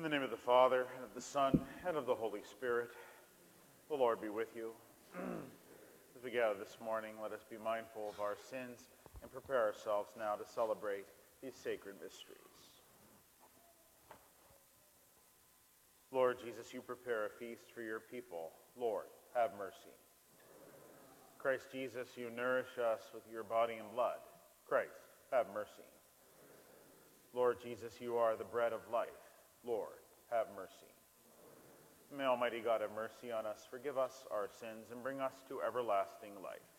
In the name of the Father, and of the Son, and of the Holy Spirit, the Lord be with you. As we gather this morning, let us be mindful of our sins and prepare ourselves now to celebrate these sacred mysteries. Lord Jesus, you prepare a feast for your people. Lord, have mercy. Christ Jesus, you nourish us with your body and blood. Christ, have mercy. Lord Jesus, you are the bread of life. Lord, have mercy. May Almighty God have mercy on us, forgive us our sins, and bring us to everlasting life.